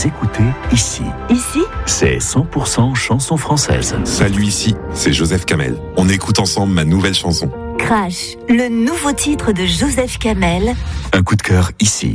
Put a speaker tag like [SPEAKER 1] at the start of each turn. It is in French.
[SPEAKER 1] écoutez ici.
[SPEAKER 2] Ici,
[SPEAKER 1] C'est 100% chanson française.
[SPEAKER 3] Salut, ici, c'est Joseph Kamel. On écoute ensemble ma nouvelle chanson.
[SPEAKER 2] Crash, le nouveau titre de Joseph Kamel.
[SPEAKER 1] Un coup de cœur ici.